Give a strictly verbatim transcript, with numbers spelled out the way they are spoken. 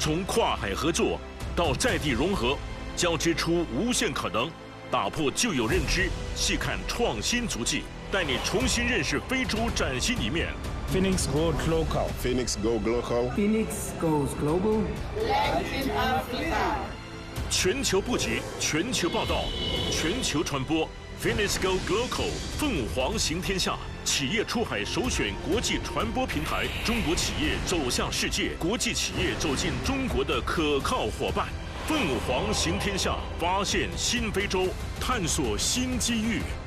从跨海合作到在地融合，交织出无限可能。打破旧有认知，细看创新足迹，带你重新认识非洲崭新一面。 Phoenix Goes Local. Phoenix Go Global. Phoenix Goes Global. Latin Africa. 全球布局，全球报道，全球传播。Phoenix Go Global， 凤凰行天下，企业出海首选国际传播平台，中国企业走向世界，国际企业走进中国的可靠伙伴。凤凰行天下，发现新非洲，探索新机遇。